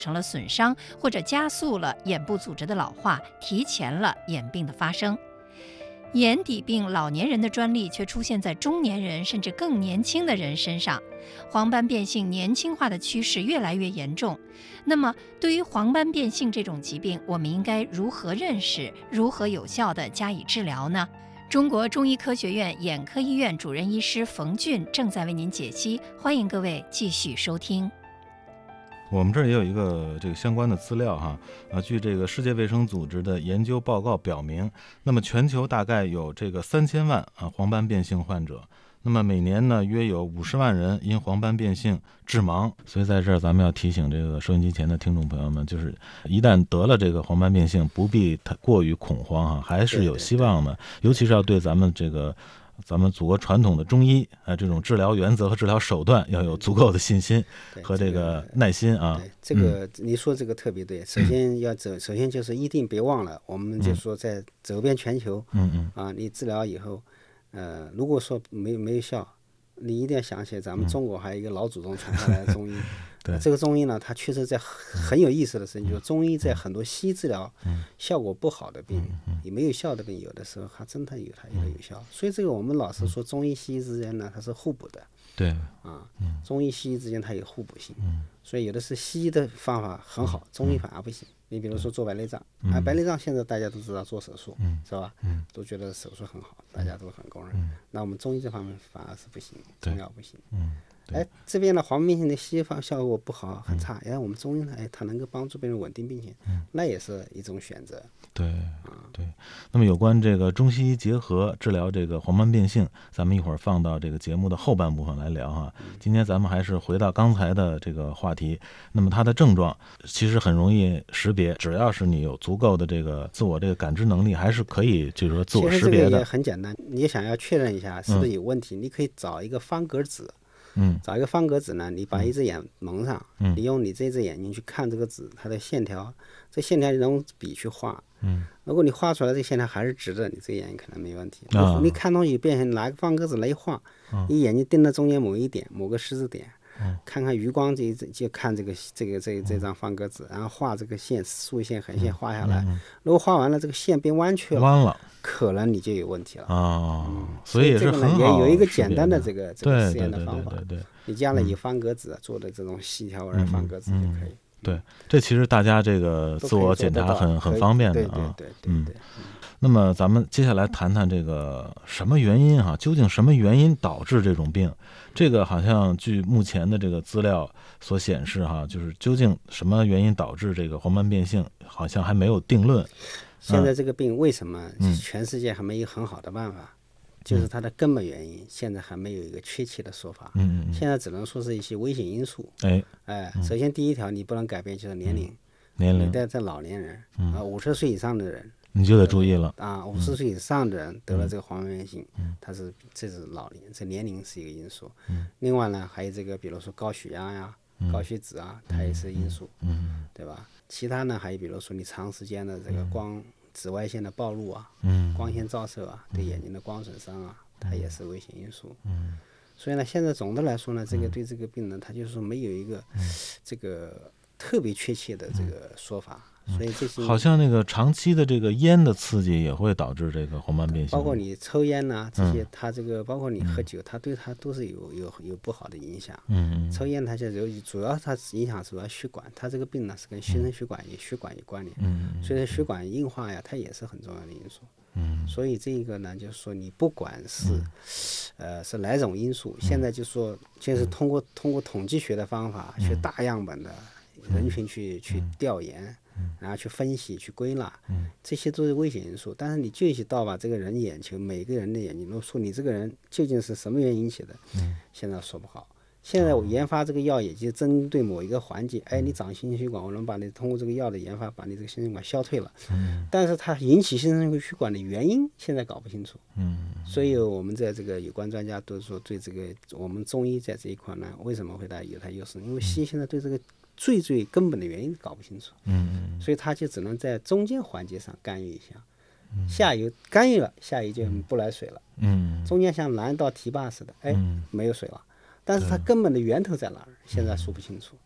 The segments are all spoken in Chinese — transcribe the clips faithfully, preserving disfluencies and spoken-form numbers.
成了损伤，或者加速了眼部组织的老化，提前了眼病的发生。眼底病老年人的专利却出现在中年人甚至更年轻的人身上，黄斑变性年轻化的趋势越来越严重。那么对于黄斑变性这种疾病，我们应该如何认识，如何有效地加以治疗呢？中国中医科学院眼科医院主任医师冯俊正在为您解析，欢迎各位继续收听。 我们这儿也有一个这个相关的资料哈啊，据这个世界卫生组织的研究报告表明，那么全球大概有这个三千万啊黄斑变性患者，那么每年呢约有五十万人因黄斑变性致盲。所以在这儿咱们要提醒这个收音机前的听众朋友们，就是一旦得了这个黄斑变性，不必太过于恐慌哈，还是有希望的。尤其是要对咱们这个。咱们祖国传统的中医啊，这种治疗原则和治疗手段要有足够的信心和这个耐心啊。 对，这个你说这个特别对。首先要走，首先就是一定别忘了，我们就说在走遍全球， 嗯嗯啊，你治疗以后，呃，如果说没没有效，你一定要想起来，咱们中国还有一个老祖宗传下来的中医。 对， 这个中医呢，它确实在很有意思的事情，就是中医在很多西医治疗效果不好的病，也没有效的病，有的时候还真的有它有的有效。所以这个我们老是说中医西医之间呢，它是互补的。 对啊，中医西医之间它有互补性，所以有的是西医的方法很好，中医反而不行。你比如说做白内障，啊，白内障现在大家都知道做手术，是吧？都觉得手术很好，大家都很公认。那我们中医这方面反而是不行，中药不行。哎，这边的黄斑变性的西医方效果不好，很差。哎，我们中医呢，哎，它能够帮助病人稳定病情，那也是一种选择。 对，对。那么有关这个中西医结合治疗这个黄斑变性，咱们一会儿放到这个节目的后半部分来聊哈。今天咱们还是回到刚才的这个话题。那么它的症状其实很容易识别，只要是你有足够的这个自我这个感知能力，还是可以就是说自我识别的。 其实这个也很简单，你想要确认一下是不是有问题，嗯、你可以找一个方格纸。 嗯， 找一个方格纸呢，你把一只眼蒙上，嗯，你用你这只眼睛去看这个纸，它的线条，这线条你用笔去画，嗯，如果你画出来这个线条还是直的，你这个眼睛可能没问题。啊、你看东西变成拿个方格纸来一画，啊、你眼睛盯着中间某一点，某个十字点。看看余光这一就看这个这个这这张方格纸，然后画这个线，竖线横线画下来。如果画完了这个线变弯曲了， 弯了， 可能你就有问题了啊。 嗯、 所以也是很好， 也有一个简单的这个这个实验的方法。 对对对对， 你将来以方格纸做的这种细条纹方格纸就可以。 对，这其实大家这个自我检查很很方便的啊。 对对对对。 那么咱们接下来谈谈这个什么原因哈、啊？究竟什么原因导致这种病？这个好像据目前的这个资料所显示哈、啊，就是究竟什么原因导致这个黄斑变性，好像还没有定论。 现在这个病为什么全世界还没有很好的办法？嗯、就是它的根本原因，现在还没有一个确切的说法。 嗯嗯。 现在只能说是一些危险因素。 哎哎，首先第一条你不能改变就是年龄， 年龄， 你在这老年人啊，五十岁以上的人。 你就得注意了啊！五十岁以上的人得了这个黄斑变性，嗯、他是这是老年，这年龄是一个因素。嗯、另外呢，还有这个，比如说高血压呀、嗯、高血脂啊，它也是因素， 嗯、 对吧？其他呢，还有比如说你长时间的这个光紫外线的暴露啊， 嗯、 光线照射啊，对眼睛的光损伤啊，它也是危险因素。 嗯、 所以呢，现在总的来说呢，这个对这个病呢，它就是说没有一个、嗯、这个特别确切的这个说法。所以这些好像那个长期的这个烟的刺激也会导致这个黄斑变性， 包括你抽烟呐、啊，这些，它这个包括你喝酒，它对它都是有有有不好的影响。 嗯， 抽烟它就主要它影响主要血管，它这个病呢是跟新生血管有血管有关联。 嗯， 所以血管硬化呀，它也是很重要的因素。 嗯， 所以这个呢，就是说你不管是，呃，是哪种因素，现在就说就是通过通过统计学的方法，去大样本的人群去去调研。然后去分析、去归纳，这些都是危险因素。但是你具体到把这个人眼球，每个人的眼睛，如果说你这个人究竟是什么原因引起的，现在说不好。现在我研发这个药，也就针对某一个环节，哎，你长心血管，我能把你通过这个药的研发，把你这个心血管消退了。但是它引起心血管的原因，现在搞不清楚。所以我们在这个有关专家都说，对这个我们中医在这一块呢，为什么会它有它优势？因为西医现在对这个最最根本的原因搞不清楚， 嗯， 所以他就只能在中间环节上干预一下，嗯、下游干预了，下游就不来水了， 嗯， 中间像拦道堤坝似的，哎， 嗯、 没有水了，但是它根本的源头在哪儿？现在说不清楚， 嗯。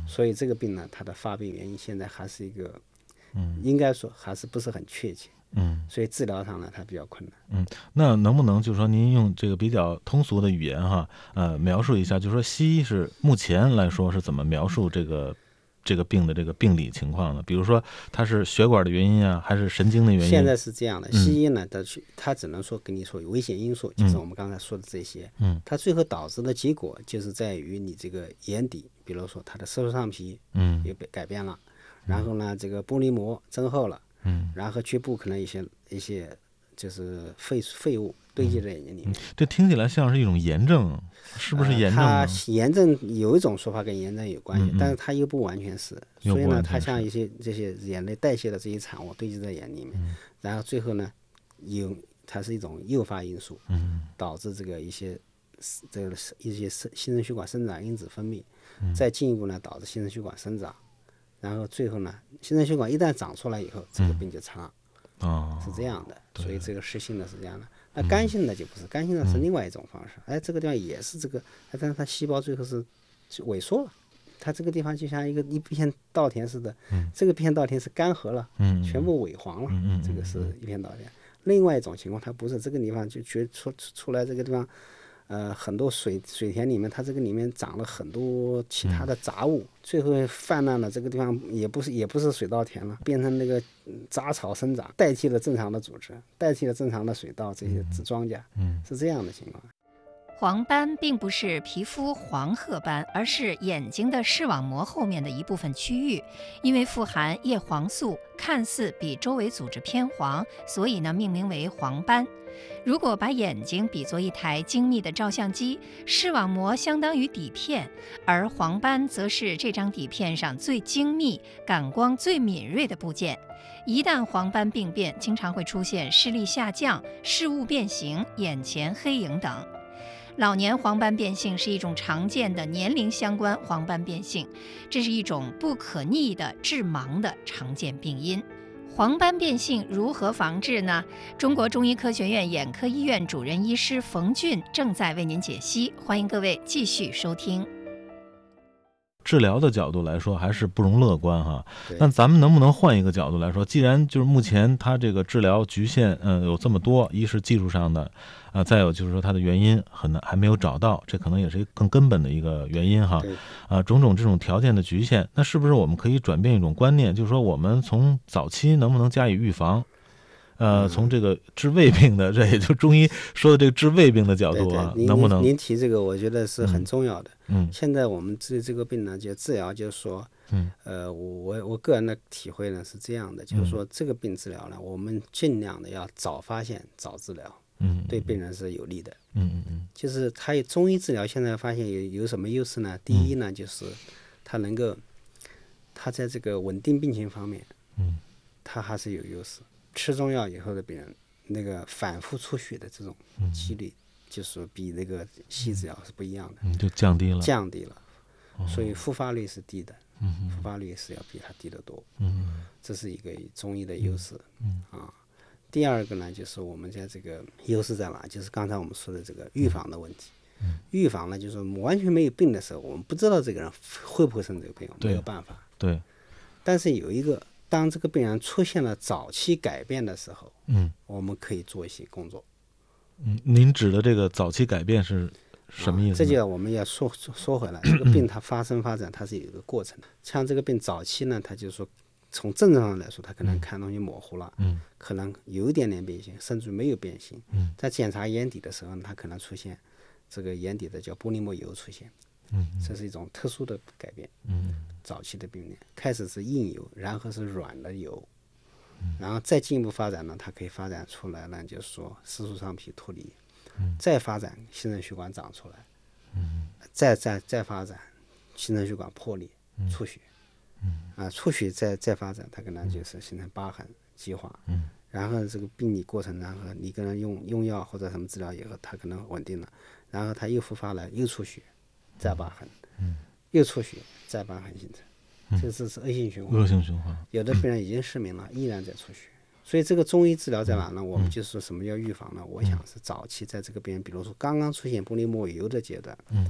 所以这个病呢，它的发病原因现在还是一个， 嗯， 应该说还是不是很确切。 嗯， 所以治疗上呢，它比较困难。 嗯，那能不能就是说您用这个比较通俗的语言哈，呃，描述一下，就是说西医是目前来说是怎么描述这个这个病的这个病理情况呢？比如说它是血管的原因啊，还是神经的原因？ 现在是这样的，西医呢，它去它只能说跟你说有危险因素，就是我们刚才说的这些。 嗯， 它最后导致的结果就是在于你这个眼底，比如说它的色素上皮， 嗯， 也被改变了，然后呢，这个玻璃膜增厚了。 嗯， 然后局部可能一些一些就是废废物堆积在眼睛里面。嗯、 这听起来像是一种炎症，是不是炎症、呃？ 它炎症有一种说法跟炎症有关系， 嗯嗯但是它又不完全是。所以呢，它像一些这些眼泪代谢的这些产物堆积在眼里面，嗯、然后最后呢，有它是一种诱发因素， 嗯、 导致这个一些这个一些新生血管生长因子分泌， 嗯、 再进一步呢导致新生血管生长。然后最后呢，新生血管一旦长出来以后，这个病就长了， 嗯哦、 是这样的。所以这个湿性的是这样的。那干性的就不是，干性的是另外一种方式。哎，这个地方也是这个，但是它细胞最后是萎缩了，它这个地方就像一个一片稻田似的， 嗯、 这个片稻田是干涸了， 嗯、 全部萎黄了， 嗯、 这个是一片稻田。另外一种情况，它不是这个地方就觉出出来这个地方。呃，很多水水田里面，它这个里面长了很多其他的杂物，嗯、最后泛滥了。这个地方也不是也不是水稻田了，变成那个杂草生长，代替了正常的组织，代替了正常的水稻这些庄稼， 嗯， 是这样的情况。 黄斑并不是皮肤黄褐斑，而是眼睛的视网膜后面的一部分区域，因为富含叶黄素，看似比周围组织偏黄，所以呢命名为黄斑。如果把眼睛比作一台精密的照相机，视网膜相当于底片，而黄斑则是这张底片上最精密、感光最敏锐的部件。一旦黄斑病变，经常会出现视力下降、视物变形、眼前黑影等。老年黄斑变性是一种常见的年龄相关黄斑变性，这是一种不可逆的致盲的常见病因。黄斑变性如何防治呢？中国中医科学院眼科医院主任医师冯俊正在为您解析，欢迎各位继续收听。 治疗的角度来说还是不容乐观哈，那咱们能不能换一个角度来说？既然就是目前它这个治疗局限，嗯、呃，有这么多，一是技术上的，啊、呃，再有就是说它的原因很难还没有找到，这可能也是一个更根本的一个原因哈，啊、呃，种种这种条件的局限，那是不是我们可以转变一种观念，就是说我们从早期能不能加以预防？呃，从这个治胃病的，这也就中医说的这个治胃病的角度啊， 对对能不能？ 您提这个，我觉得是很重要的。 嗯， 现在我们治这个病呢，就治疗，就是说， 嗯， 呃，我我个人的体会呢是这样的，就是说这个病治疗呢，我们尽量的要早发现、早治疗， 嗯， 对病人是有利的。 嗯嗯嗯， 就是它中医治疗现在发现有有什么优势呢？第一呢，就是它能够，它在这个稳定病情方面， 嗯， 它还是有优势。吃中药以后的病人，那个反复出血的这种几率，就是比那个西医治疗是不一样的， 嗯，就降低了， 降低了，所以复发率是低的，嗯，复发率是要比它低得多， 嗯， 这是一个中医的优势，嗯啊。第二个呢，就是我们在这个优势在哪？就是刚才我们说的这个预防的问题。嗯，预防呢，就是完全没有病的时候，我们不知道这个人会不会生这个病，没有办法。 对。 但是有一个。当这个病人出现了早期改变的时候， 嗯， 我们可以做一些工作。 嗯，您指的这个早期改变是什么意思、啊？ 这就我们要说说回来，这个病它发生发展它是有一个过程的。像这个病早期呢，它就是说从症状上来说，它可能看东西模糊了， 嗯， 可能有一点点变形，甚至没有变形。 嗯， 在检查眼底的时候呢，它可能出现这个眼底的叫玻璃膜疣出现。 嗯， 这是一种特殊的改变。 嗯， 早期的病变开始是硬疣，然后是软的疣。然后再进一步发展呢，它可以发展出来呢，就是说色素上皮脱离，嗯、再发展新生血管长出来，嗯、再再再发展新生血管破裂、嗯、出血，嗯、啊出血再再发展，它可能就是形成疤痕、激化，嗯、然后这个病理过程，然后你跟人用用药或者什么治疗以后，它可能稳定了，然后它又复发了，又出血，再疤痕，嗯、又出血，再疤痕形成。这这是恶性循环， 恶性循环。 有的病人已经失明了，依然在出血。所以这个中医治疗在哪呢？我们就是说什么叫预防呢？我想是早期在这个病人，比如说刚刚出现玻璃膜疣的阶段，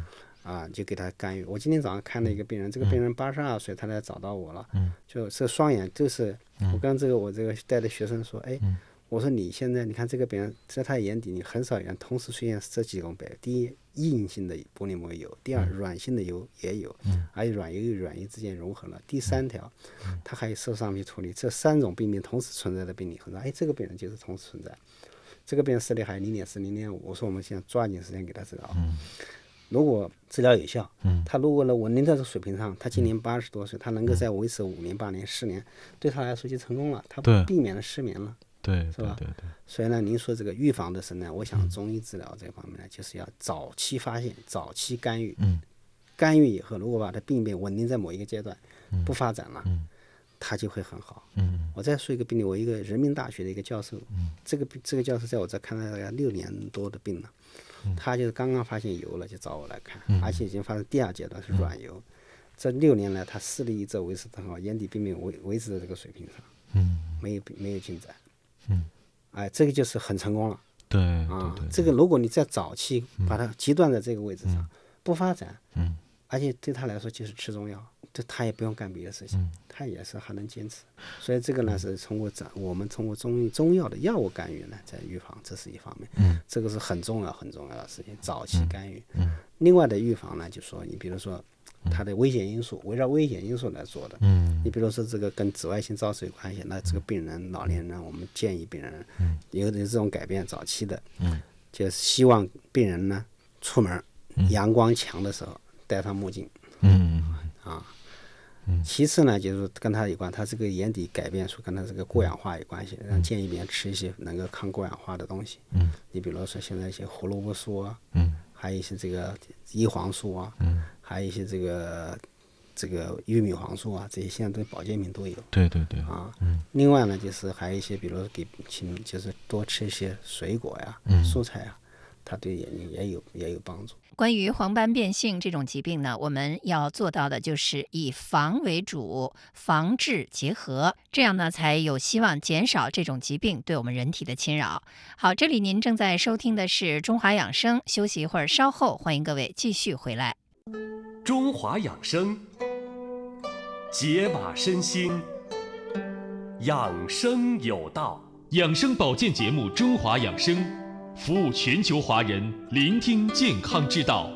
啊，就给他干预。我今天早上看了一个病人，这个病人八十二岁，他来找到我了， 嗯， 就这双眼就是我跟这个我这个带的学生说，哎， 嗯我说你现在你看这个病人，在他眼底你很少有人同时出现这几种病，第一硬性的玻璃膜有，第二软性的有也有，而且软疣与软疣之间融合了，第三条，他还有受上皮处理，这三种病变同时存在的病理很少，哎，这个病人就是同时存在，这个病人视力还有零点四、零点五，我说我们现在抓紧时间给他治疗。 嗯如果治疗有效， 嗯， 他如果呢稳定在这个水平上，他今年八十多岁，他能够再维持五年、八年、十年，对他来说就成功了，他对避免了失眠了， 对， 是吧？ 对对对， 所以呢，您说这个预防的是呢，我想中医治疗这方面呢，就是要早期发现、早期干预。 嗯， 干预以后，如果把它病变稳定在某一个阶段， 嗯不发展了， 嗯它就会很好。 嗯我再说一个病例，我一个人民大学的一个教授， 嗯这个这个教授在我这看了大概六年多的病了，他就是刚刚发现疣了，就找我来看， 嗯而且已经发生第二阶段是软疣。这六年来，他视力一直维持得很好，眼底病变维维持在这个水平上， 嗯没有没有进展。 嗯， 哎，这个就是很成功了对啊对！对， 这个如果你在早期把它极端在这个位置上，不发展， 嗯而且对他来说就是吃中药，这他也不用干别的事情，他也是还能坚持。所以这个呢是通过咱我们通过中中药的药物干预呢，在预防，这是一方面。 嗯， 这个是很重要很重要的事情，早期干预。 嗯， 另外的预防呢，就说你比如说它的危险因素，围绕危险因素来做的。 嗯， 你比如说这个跟紫外线照射有关系，那这个病人老年人，我们建议病人有的这种改变早期的， 嗯， 就是希望病人呢出门阳光强的时候戴上目镜。 嗯啊，其次呢，就是跟他有关，他这个眼底改变说跟他这个过氧化有关系，让建议别人吃一些能够抗过氧化的东西。 嗯， 你比如说现在一些胡萝卜素啊， 嗯， 还有一些这个叶黄素啊， 嗯， 还有一些这个这个玉米黄素啊，这些现在对保健品都有。 对对对， 啊， 嗯， 另外呢，就是还有一些，比如说给请就是多吃一些水果呀、 嗯蔬菜啊，它对眼睛也有也有帮助。 关于黄斑变性这种疾病呢，我们要做到的就是以防为主，防治结合，这样呢才有希望减少这种疾病对我们人体的侵扰。好，这里您正在收听的是中华养生，休息一会儿，稍后欢迎各位继续回来。 中华养生，解码身心，养生有道。 养生保健节目《中华养生》，服务全球华人，聆听健康之道。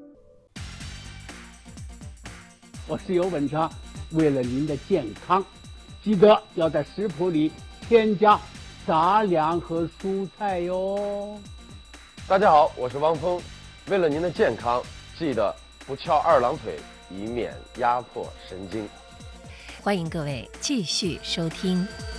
我是尤文昌，为了您的健康，记得要在食谱里添加杂粮和蔬菜哟。 大家好，我是汪峰，为了您的健康，记得不翘二郎腿，以免压迫神经。 欢迎各位继续收听。